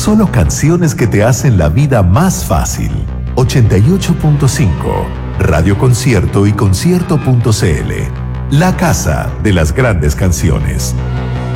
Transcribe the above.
solo canciones que te hacen la vida más fácil. 88.5, Radio Concierto y concierto.cl. La casa de las grandes canciones.